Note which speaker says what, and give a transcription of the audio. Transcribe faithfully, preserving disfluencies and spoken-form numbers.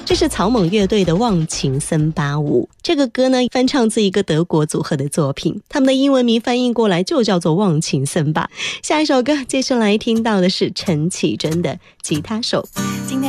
Speaker 1: 这是草蜢乐队的《忘情森巴舞》。这个歌呢，翻唱自一个德国组合的作品，他们的英文名翻译过来就叫做《忘情森巴》。下一首歌接下来听到的是陈绮贞的《吉他手》。今天